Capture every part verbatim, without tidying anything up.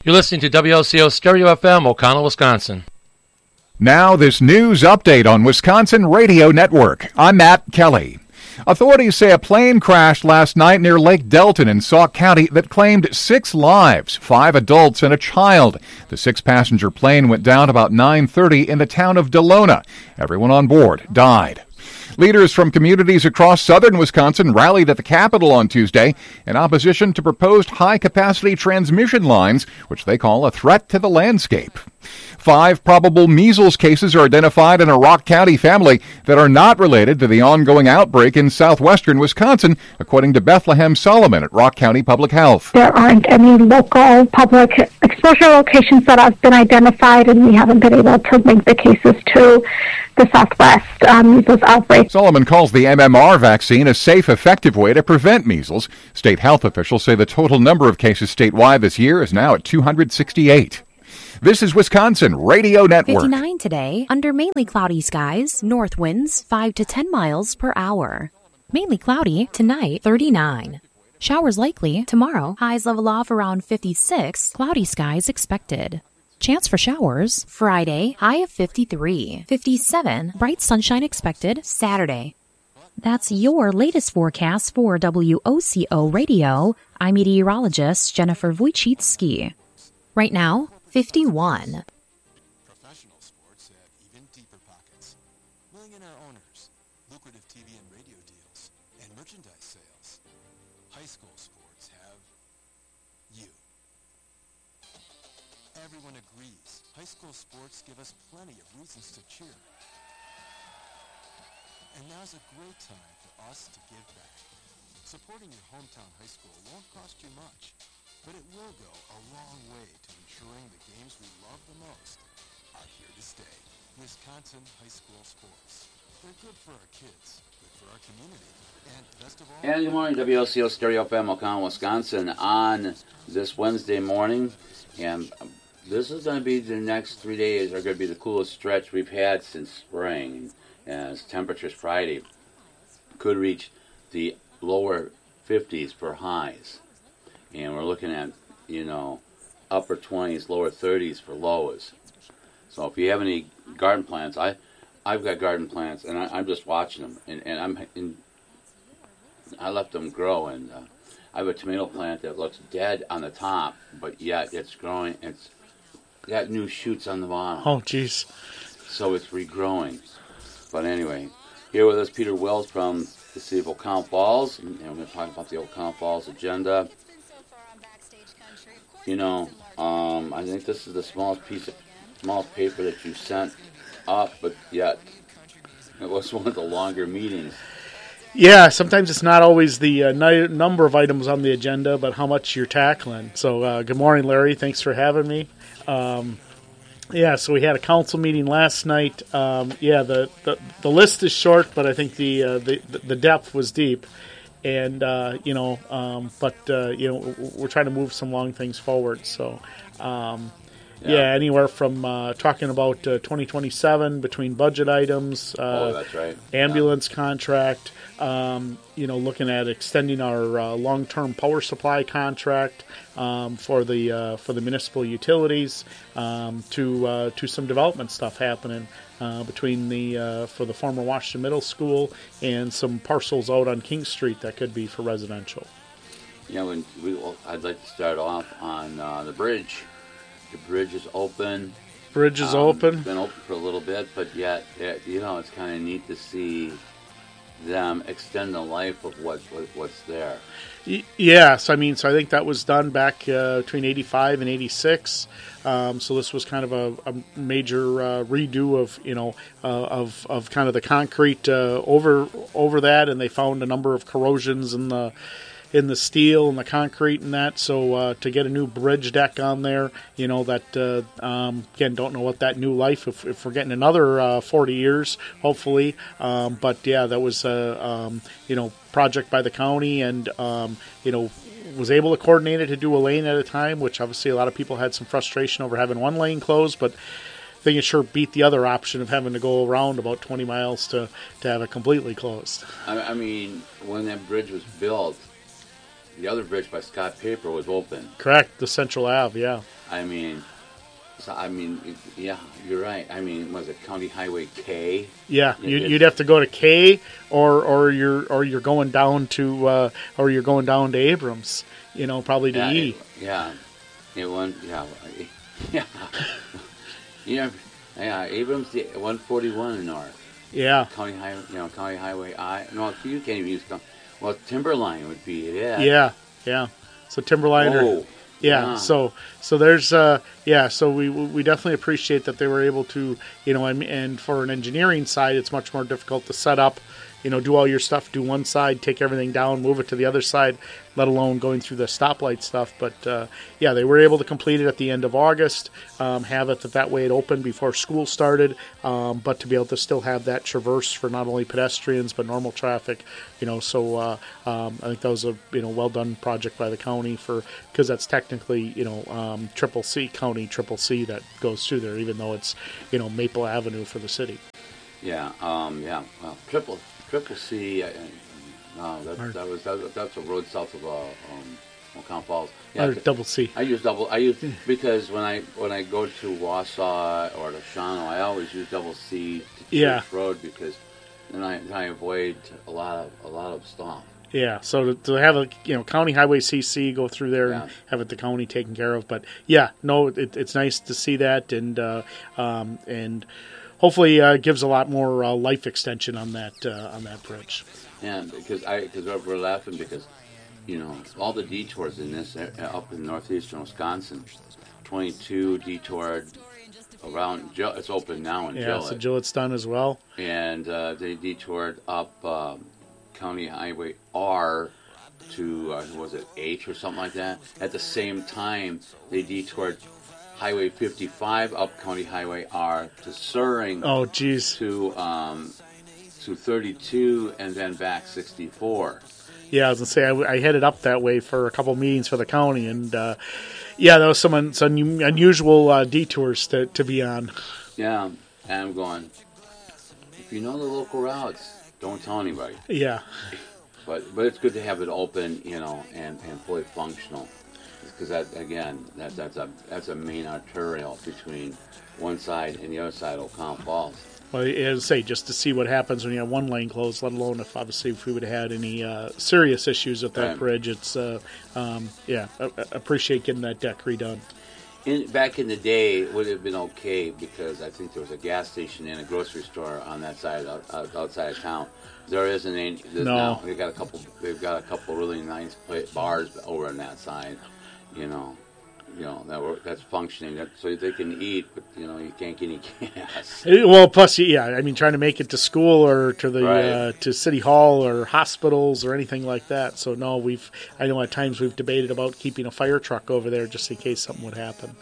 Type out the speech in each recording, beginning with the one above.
You're listening to W L C O Stereo F M, O'Connell, Wisconsin. Now this news update on Wisconsin Radio Network. I'm Matt Kelly. Authorities say a plane crashed last night near Lake Delton in Sauk County that claimed six lives, five adults and a child. The six-passenger plane went down about nine thirty in the town of Delona. Everyone on board died. Leaders from communities across southern Wisconsin rallied at the Capitol on Tuesday in opposition to proposed high-capacity transmission lines, which they call a threat to the landscape. Five probable measles cases are identified in a Rock County family that are not related to the ongoing outbreak in southwestern Wisconsin, according to Bethlehem Solomon at Rock County Public Health. There aren't any local public exposure locations that have been identified, and we haven't been able to link the cases to the southwest um, measles outbreak. Solomon calls the M M R vaccine a safe, effective way to prevent measles. State health officials say the total number of cases statewide this year is now at two hundred sixty-eight. This is Wisconsin Radio Network. fifty-nine today, under mainly cloudy skies, north winds five to ten miles per hour. Mainly cloudy tonight, thirty-nine. Showers likely tomorrow, highs level off around fifty-six, cloudy skies expected. Chance for showers Friday, high of fifty-three. fifty-seven, bright sunshine expected Saturday. That's your latest forecast for W O C O Radio. I'm meteorologist Jennifer Wojcicki. Right now, fifty-one. Professional sports have even deeper pockets. Millionaire owners, lucrative T V and radio deals, and merchandise sales. High school sports have you. Everyone agrees high school sports give us plenty of reasons to cheer. And now's a great time for us to give back. Supporting your hometown high school won't cost you much, but it will go a long way to ensuring the games we love the most are here to stay. Wisconsin high school sports. They're good for our kids, good for our community, and best of all... And good morning, W L C O Stereo F M, O'Connell, Wisconsin, on this Wednesday morning. And this is going to be the next three days are going to be the coolest stretch we've had since spring, as temperatures Friday could reach the lower fifties for highs. And we're looking at, you know, upper twenties, lower thirties for lows. So if you have any garden plants, I, I've got garden plants, and I, I'm just watching them. And, and I'm in, I left them grow, and uh, I have a tomato plant that looks dead on the top, but yet it's growing. It's got new shoots on the bottom. Oh, jeez. So it's regrowing. But anyway, here with us, Peter Wells from the city of O'Connell Falls, and we're going to talk about the O'Connell Falls agenda. You know, um, I think this is the smallest piece of smallest paper that you sent up, but yet it was one of the longer meetings. Yeah, sometimes it's not always the uh, ni- number of items on the agenda, but how much you're tackling. So, uh, good morning, Larry. Thanks for having me. Um, yeah, so we had a council meeting last night. Um, yeah, the, the the list is short, but I think the uh, the the depth was deep. And, uh, you know, um, but, uh, you know, we're trying to move some long things forward. So, um, yeah. yeah, anywhere from uh, talking about uh, twenty twenty-seven between budget items, uh, oh, that's right. ambulance yeah. contract, um, you know, looking at extending our uh, long-term power supply contract um, for the uh, for the municipal utilities um, to uh, to some development stuff happening. Uh, between the uh, for the former Washington Middle School and some parcels out on King Street that could be for residential. Yeah, when we, well, I'd like to start off on uh, the bridge. The bridge is open. Bridge is um, open. It's been open for a little bit, but yet, it, you know, it's kind of neat to see them extend the life of what, what what's there. Yes, I mean, so I think that was done back uh, between eighty-five and eighty-six. Um, so this was kind of a, a major uh, redo of, you know, uh, of of kind of the concrete uh, over over that, and they found a number of corrosions in the in the steel and the concrete and that. So uh, to get a new bridge deck on there, you know, that uh, um, again, don't know what that new life if, if we're getting another uh, forty years, hopefully. Um, but yeah, that was a um, you know project by the county, and um, you know. was able to coordinate it to do a lane at a time, which obviously a lot of people had some frustration over having one lane closed, but I think it sure beat the other option of having to go around about twenty miles to, to have it completely closed. I, I mean, when that bridge was built, the other bridge by Scott Paper was open. Correct, the Central Ave, yeah. I mean, so I mean, it, yeah, you're right. I mean, was it County Highway K? Yeah, It- you, it's- you'd have to go to K, or or you're or you're going down to uh, or you're going down to Abrams. You know, probably to Yeah, E. it, yeah, it went. Yeah, yeah, yeah. Yeah, Abrams, the one forty-one north. Yeah, County Highway, you know, County Highway I. No, you can't even use. com- Well, Timberline would be it. yeah, yeah. So Timberline. or- Oh, Yeah, yeah. so so there's uh yeah, so we we definitely appreciate that they were able to, you know, and, and for an engineering side, it's much more difficult to set up, you know, do all your stuff, do one side, take everything down, move it to the other side, let alone going through the stoplight stuff. But uh, yeah, they were able to complete it at the end of August, um, have it that that way it opened before school started, um, but to be able to still have that traverse for not only pedestrians but normal traffic, you know. So uh, um, I think that was a you know well done project by the county for because that's technically you know um, triple C county triple C that goes through there, even though it's you know Maple Avenue for the city. Yeah, um, yeah. Well, triple triple C. I, I, no, that, that was that, that's a road south of uh, um, Oakland Falls. Yeah, Or double C. I use double. I use because when I when I go to Wausau or to Shawano, I always use double C to Church Yeah. Road because then I, then I avoid a lot of a lot of stuff. Yeah, so to, to have a you know county highway C C go through there Yeah. and have it the county taken care of, but yeah, no, it, it's nice to see that, and uh, um, and hopefully uh, gives a lot more uh, life extension on that uh, on that bridge. And because I because we're, we're laughing because you know all the detours in this uh, up in northeastern Wisconsin, twenty-two detoured around. Gill- It's open now in Yeah, Gillette. so Gillett's done as well. and uh, they detoured up um, County Highway R to uh, was it H or something like that. At the same time, they detoured Highway fifty-five up County Highway R to Suring Oh, geez. to um, to thirty-two and then back sixty-four. Yeah, I was gonna say I, I headed up that way for a couple meetings for the county, and uh, yeah, there was some, un, some unusual uh, detours to, to be on. Yeah, and I'm going. If you know the local routes, don't tell anybody. Yeah, But but it's good to have it open, you know, and, and fully functional, because that again that that's a that's a main arterial between one side and the other side of Oakland Falls. well, as I say, just to see what happens when you have one lane closed, let alone if obviously if we would have had any uh, serious issues with that Right. bridge. It's uh, um, yeah, I, I appreciate getting that deck redone. In back in the day, it would have been okay because I think there was a gas station and a grocery store on that side out, out, outside of town. There isn't any. there's No. Now. They've got a couple. They've got a couple really nice pla- bars over on that side. You know, you know that were, that's functioning. That, so they can eat, but you know you can't get any gas. Uh, Well, plus, yeah, I mean, trying to make it to school or to the Right. uh, to city hall or hospitals or anything like that. So no, we've I know at times we've debated about keeping a fire truck over there just in case something would happen.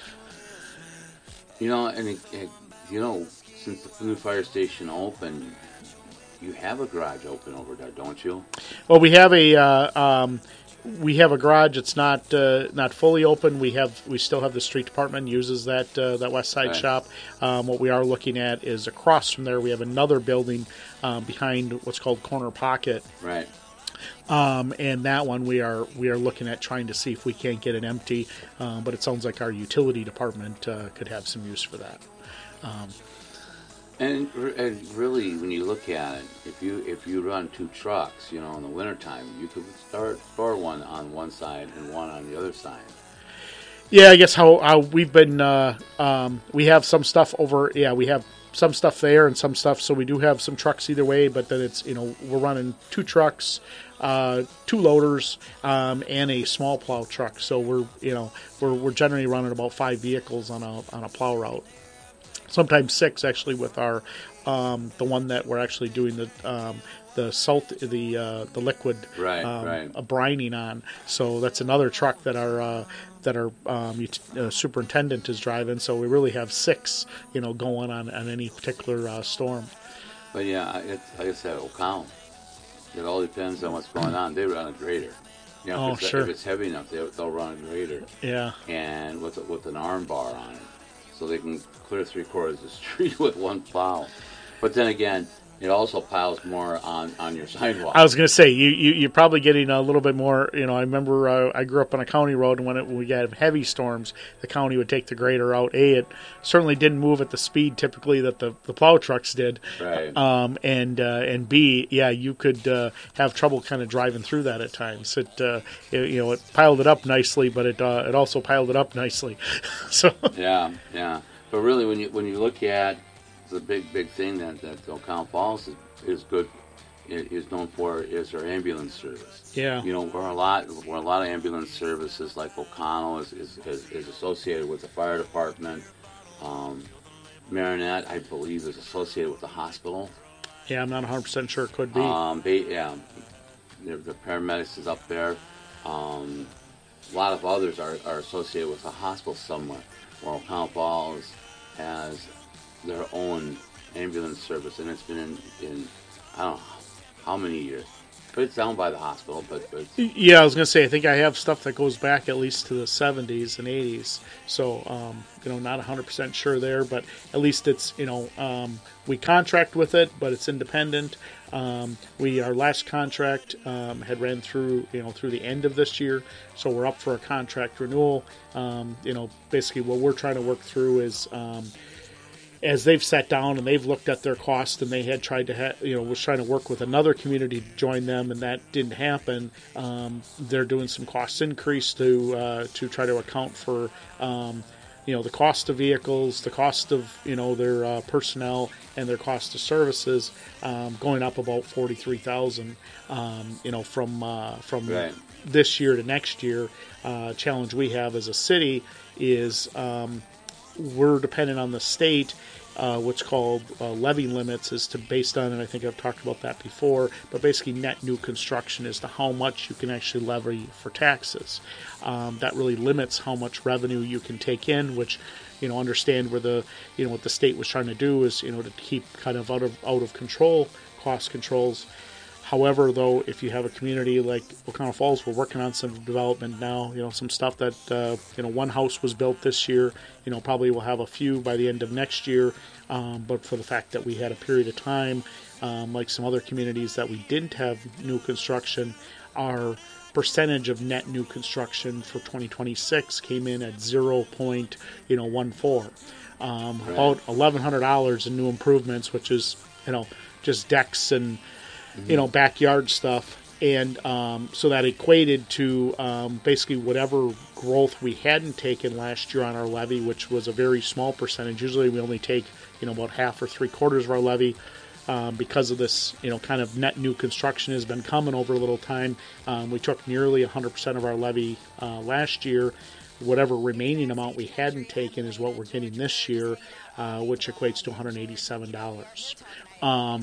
You know, and it, it, you know, since the new fire station opened, you have a garage open over there, don't you? Well, we have a uh, um, we have a garage. It's not uh, not fully open. We have we still have the street department uses that uh, that west side Right. shop. Um, what we are looking at is across from there we have another building um, behind what's called Corner Pocket. Right. Um, and that one we are we are looking at trying to see if we can't get it empty, um, but it sounds like our utility department uh, could have some use for that. Um, And, r- and really, when you look at it, if you if you run two trucks, you know, in the wintertime, you could start store one on one side and one on the other side. yeah, I guess how, how we've been uh, um, we have some stuff over. Yeah, we have some stuff there and some stuff. So we do have some trucks either way, but then it's you know we're running two trucks. Uh, two loaders um, and a small plow truck, so we're you know we're we're generally running about five vehicles on a on a plow route. Sometimes six actually with our um, the one that we're actually doing the um, the salt the uh, the liquid Right, um, right. a brining on. So that's another truck that our uh, that our um, ut- uh, superintendent is driving. So we really have six you know going on on any particular uh, storm. But yeah, it's, like I said, O'Connell. It all depends on what's going on. They run a grader. You know, Oh, if, it's, sure. if it's heavy enough, they, they'll run a grader, Yeah. and with a, with an arm bar on it, so they can clear three quarters of the street with one plow. But then again, it also piles more on, on your sidewalk. I was going to say, you, you, you're probably getting a little bit more, you know, I remember uh, I grew up on a county road, and when, it, when we got heavy storms, the county would take the grader out. A, it certainly didn't move at the speed typically that the, the plow trucks did. Right. Um, and, uh, and B, yeah, you could uh, have trouble kind of driving through that at times. It, uh, it, you know, it piled it up nicely, but it uh, it also piled it up nicely. so Yeah, yeah. But really, when you when you look at the big, big thing that, that O'Connell Falls is, is good, is known for is their ambulance service. Yeah. You know, where a lot, where a lot of ambulance services like O'Connell is is, is, is associated with the fire department. Um, Marinette, I believe, is associated with the hospital. Yeah, I'm not one hundred percent sure. It could be. Um, they, yeah, the, the paramedics is up there. Um, a lot of others are, are associated with the hospital somewhere. Well, O'Connell Falls has their own ambulance service, and it's been in, in I don't know how many years. But it's down by the hospital. But, but yeah, I was going to say, I think I have stuff that goes back at least to the seventies and eighties. So, um, you know, not one hundred percent sure there, but at least it's, you know, um, we contract with it, but it's independent. Um, we our last contract um, had ran through, you know, through the end of this year, so we're up for a contract renewal. Um, you know, basically what we're trying to work through is, um, as they've sat down and they've looked at their cost, and they had tried to, ha- you know, was trying to work with another community to join them, and that didn't happen. Um, they're doing some cost increase to uh, to try to account for, um, you know, the cost of vehicles, the cost of, you know, their uh, personnel, and their cost of services, um, going up about forty-three thousand. Um, you know, from uh, from right. this year to next year. Uh, challenge we have as a city is. Um, We're dependent on the state, uh, what's called uh, levy limits, is to based on, and I think I've talked about that before, but basically net new construction is to how much you can actually levy for taxes. Um, that really limits how much revenue you can take in, which, you know, understand where the, you know, what the state was trying to do is, you know, to keep kind of out of out of control, cost controls. However, though, if you have a community like O'Connell Falls, we're working on some development now, you know, some stuff that, uh, you know, one house was built this year, you know, probably we'll have a few by the end of next year. Um, but for the fact that we had a period of time, um, like some other communities that we didn't have new construction, our percentage of net new construction for twenty twenty-six came in at zero point one four. Um, right. About eleven hundred dollars in new improvements, which is, you know, just decks and, you know, backyard stuff. And um, so that equated to um, basically whatever growth we hadn't taken last year on our levy, which was a very small percentage. Usually we only take, you know, about half or three quarters of our levy. Um, because of this, you know, kind of net new construction has been coming over a little time. Um, we took nearly one hundred percent of our levy uh, last year. Whatever remaining amount we hadn't taken is what we're getting this year, uh, which equates to one hundred eighty-seven dollars. Um,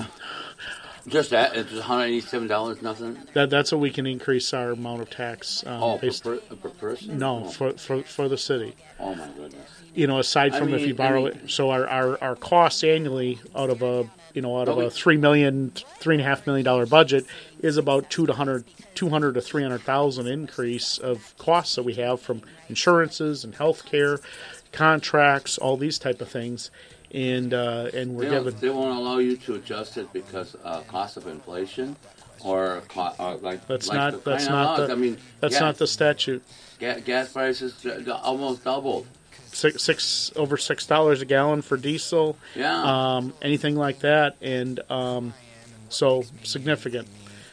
Just that? It's one hundred eighty-seven dollars, nothing? That That's what we can increase our amount of tax. Um, Oh, based, per, per, per person? No, Oh. for, for for the city. Oh, my goodness. You know, aside I from if mean- you borrow I mean- it, so our, our, our costs annually out of a you know out of But a we- three million, three and a half million dollar budget is about two to hundred, two hundred to three hundred thousand increase of costs that we have from insurances and health care, contracts, all these type of things, and uh, and we're They, don't- given. they won't allow you to adjust it because uh, cost of inflation, or co- uh, like That's like not the that's kind of not laws. the I mean, that's gas, not the statute. ga- gas prices d- d- almost doubled. Six, six over six dollars a gallon for diesel. Yeah. Um, anything like that, and um, so significant.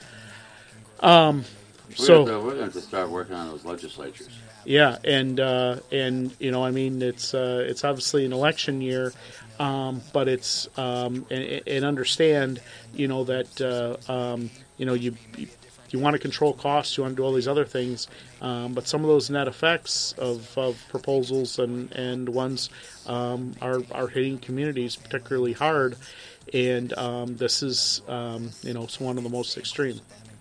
Um, We're so gonna, we're going to have to start working on those legislatures. yeah, and uh, and you know, I mean, it's uh, it's obviously an election year, um, but it's um, and, and understand, you know, that uh, um, you know you. you You want to control costs, you want to do all these other things, um, but some of those net effects of, of proposals and, and ones um, are, are hitting communities particularly hard, and um, this is, um, you know, it's one of the most extreme.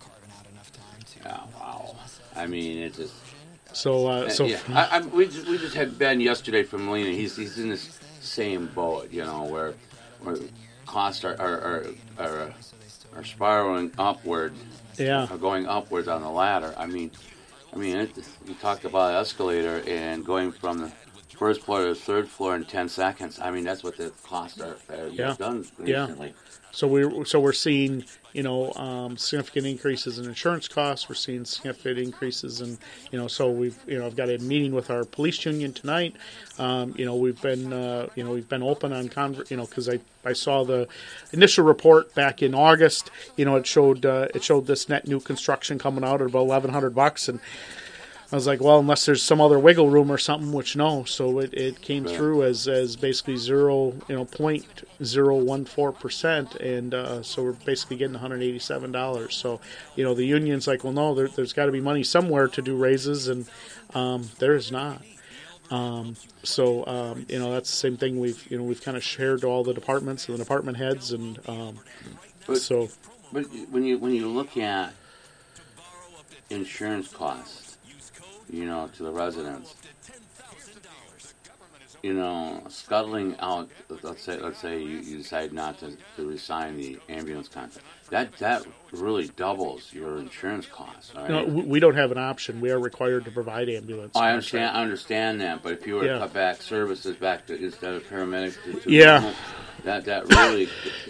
Yeah, wow. I mean, it's just... So, uh, so yeah. I, I, we, just, we just had Ben yesterday from Molina. He's he's in this same boat, you know, where where costs are are, are, are, are spiraling upward. yeah, Are going upwards on the ladder. I mean, I mean, it, you talked about escalator and going from the first floor to the third floor in ten seconds. I mean, that's what the costs are. Uh, Yeah. done Yeah. recently. So we're so we're seeing, you know, um, significant increases in insurance costs. We're seeing significant increases in, you know, so we've, you know, I've got a meeting with our police union tonight. Um, you know, we've been, uh, you know, we've been open on conver- you know, because I, I saw the initial report back in August. You know, it showed uh, it showed this net new construction coming out at about eleven hundred bucks, and I was like, well, unless there's some other wiggle room or something, which no. So it, it came Right. through as, as basically zero, you know, point zero one four percent, and uh, so we're basically getting one hundred eighty-seven dollars. So, you know, the union's like, well, no, there, there's got to be money somewhere to do raises, and um, there is not. Um, so, um, you know, that's the same thing we've, you know, we've kind of shared to all the departments and the department heads, and um, But- so, But when you when you look at insurance costs, you know, to the residents, you know, scuttling out. Let's say let's say you, you decide not to, to resign the ambulance contract. That that really doubles your insurance costs. Right? you know, we we don't have an option. We are required to provide ambulance. I understand. I understand that, but if you were Yeah. to cut back services back to instead of paramedics to, to Yeah. home, that that really